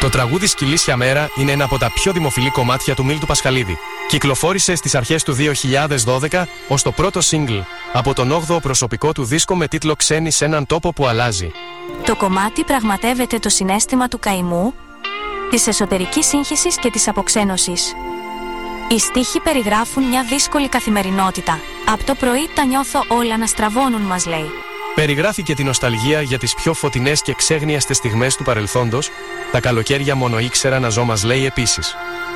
Το τραγούδι «Σκυλίσια Μέρα» είναι ένα από τα πιο δημοφιλή κομμάτια του Μίλτου Πασχαλίδη. Κυκλοφόρησε στις αρχές του 2012 ως το πρώτο σίγγλ από τον 8ο προσωπικό του δίσκο με τίτλο «Ξένοι σε έναν τόπο που αλλάζει». Το κομμάτι πραγματεύεται το συναίσθημα του καημού, της εσωτερικής σύγχυσης και της αποξένωσης. Οι στίχοι περιγράφουν μια δύσκολη καθημερινότητα. «Απ' το πρωί τα νιώθω όλα να στραβώνουν», μας λέει. Περιγράφει και την νοσταλγία για τις πιο φωτεινές και ξέγνιαστες στιγμές του παρελθόντος. «Τα καλοκαίρια μόνο ήξερα να ζω», μας λέει επίσης.